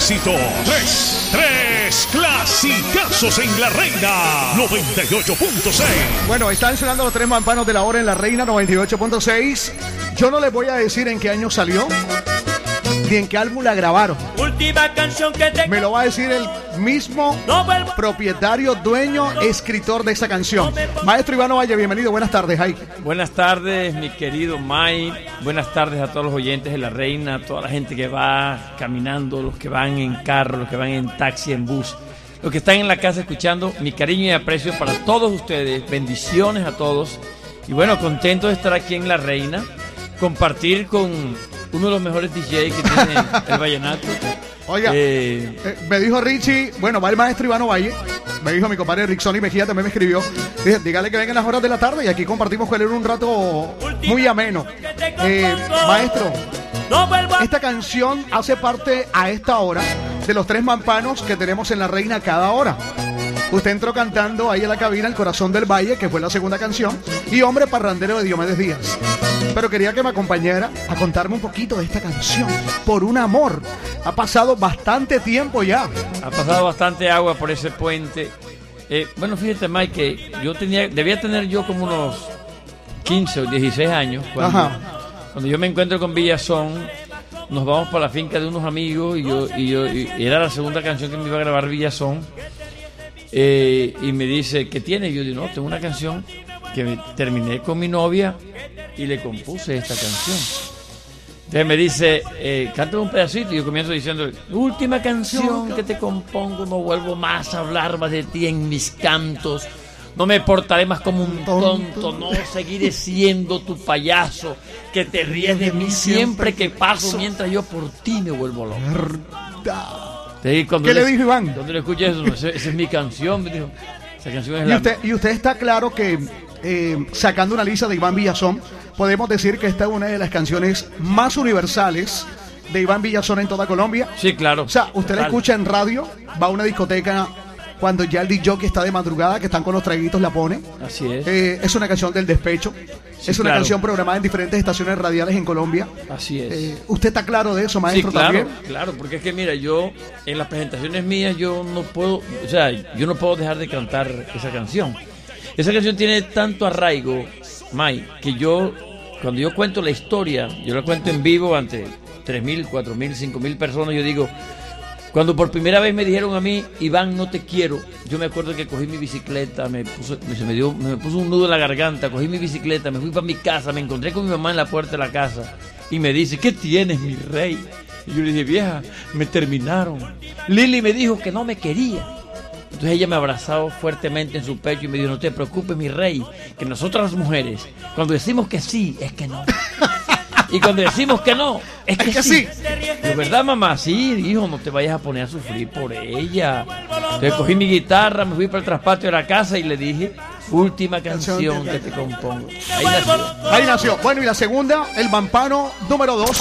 éxito. Tres clasicazos en La Reina 98.6. Bueno, están sonando los tres mampanos de la hora en La Reina 98.6. Yo no les voy a decir en qué año salió, ni en qué álbum la grabaron. Última canción que te... Me lo va a decir el mismo propietario, dueño, escritor de esa canción. Maestro Iván Ovalle, bienvenido. Buenas tardes, Jai. Buenas tardes, mi querido Mike. Buenas tardes a todos los oyentes de La Reina, a toda la gente que va caminando, los que van en carro, los que van en taxi, en bus, los que están en la casa escuchando. Mi cariño y aprecio para todos ustedes. Bendiciones a todos. Y bueno, contento de estar aquí en La Reina, compartir con uno de los mejores DJs que tiene el vallenato. Oiga, me dijo Richie, bueno, va el maestro Iván Ovalle. Me dijo mi compadre Rickson y Mejía, también me escribió. Dije, dígale que vengan las horas de la tarde y aquí compartimos con él un rato muy ameno. Maestro, esta canción hace parte a esta hora de los tres mampanos que tenemos en La Reina cada hora. Usted entró cantando ahí en la cabina El Corazón del Valle, que fue la segunda canción, y Hombre Parrandero de Diomedes Díaz. Pero quería que me acompañara a contarme un poquito de esta canción, Por un Amor. Ha pasado bastante tiempo ya. Ha pasado bastante agua por ese puente. Bueno, fíjate, Mike, que debía tener yo como unos 15 o 16 años cuando yo me encuentro con Villazón. Nos vamos para la finca de unos amigos y era la segunda canción que me iba a grabar Villazón. Y me dice, ¿qué tienes? Yo digo, no, tengo una canción que terminé con mi novia y le compuse esta canción. Entonces me dice, cántame un pedacito. Y yo comienzo diciendo, última canción que te compongo, no vuelvo más a hablar más de ti en mis cantos. No me portaré más como un tonto, no seguiré siendo tu payaso, que te ríes de mí siempre que paso, mientras yo por ti me vuelvo loco. ¿Qué le dijo Iván? Cuando le escuché eso, esa es mi canción, me dijo. Esa canción es y usted está claro que, sacando una lista de Iván Villazón, podemos decir que esta es una de las canciones más universales de Iván Villazón en toda Colombia. Sí, claro. O sea, usted la escucha en radio, va a una discoteca cuando ya el DJ está de madrugada, que están con los traguitos, la pone. Así es. Es una canción del despecho. Sí, es una canción programada en diferentes estaciones radiales en Colombia. Así es. ¿Usted está claro de eso, maestro? Sí, claro, también? Claro, porque es que mira, yo en las presentaciones mías yo no puedo dejar de cantar esa canción. Esa canción tiene tanto arraigo, Mike, que cuando yo cuento la historia, yo la cuento en vivo ante 3.000, 4.000, 5.000 personas, yo digo, cuando por primera vez me dijeron a mí, Iván, no te quiero, yo me acuerdo que cogí mi bicicleta, me puso un nudo en la garganta, cogí mi bicicleta, me fui para mi casa, me encontré con mi mamá en la puerta de la casa y me dice, ¿qué tienes, mi rey? Y yo le dije, vieja, me terminaron. Lili me dijo que no me quería. Entonces ella me abrazó fuertemente en su pecho y me dijo, no te preocupes, mi rey, que nosotras las mujeres, cuando decimos que sí, es que no. Y cuando decimos que no, es que sí. ¿De verdad, mamá? Sí, hijo, no te vayas a poner a sufrir por ella. Entonces cogí mi guitarra, me fui para el traspatio de la casa y le dije, última canción que te compongo. Ahí nació. Bueno, y la segunda, el mampano número 2.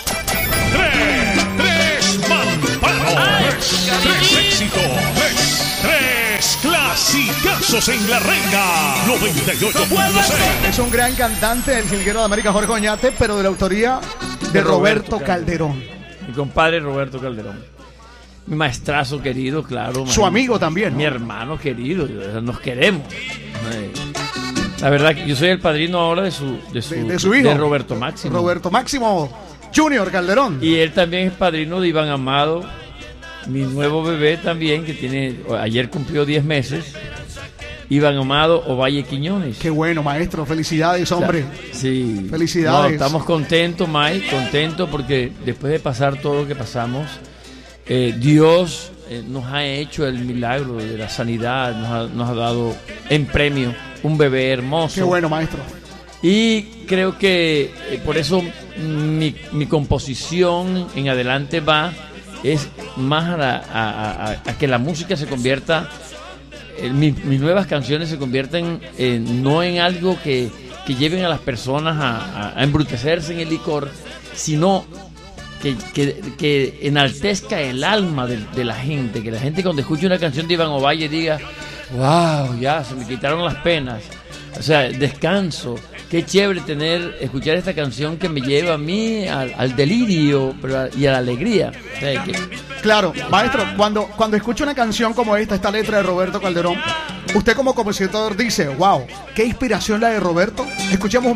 Tres mampanos. Tres éxitos. Tres clasicazos en La Reina 98.6. Es un gran cantante, el jilguero de América, Jorge Oñate, pero de la autoría de Roberto Calderón. Mi compadre Roberto Calderón. Mi maestrazo querido, claro. Su amigo también, ¿no? Mi hermano querido, nos queremos. La verdad que yo soy el padrino ahora de su hijo, de Roberto Máximo. Roberto Máximo Junior Calderón. Y él también es padrino de Iván Amado, mi nuevo bebé también, que ayer cumplió 10 meses. Iván Amado Ovalle Quiñones. Qué bueno, maestro, felicidades, hombre. O sea, sí. Felicidades. No, estamos contentos, Mike, contentos porque después de pasar todo lo que pasamos, Dios nos ha hecho el milagro de la sanidad, nos ha dado en premio un bebé hermoso. Qué bueno, maestro. Y creo que por eso mi composición en adelante es más a que la música se convierta, mis nuevas canciones se convierten no en algo que lleven a las personas a embrutecerse en el licor, sino que enaltezca el alma de la gente, que la gente cuando escuche una canción de Iván Ovalle diga, wow, ya se me quitaron las penas, O sea, descanso. Qué chévere escuchar esta canción que me lleva a mí al delirio y a la alegría. O sea, claro, maestro, cuando escucha una canción como esta letra de Roberto Calderón, usted como compositor dice, wow, qué inspiración la de Roberto. Escuchemos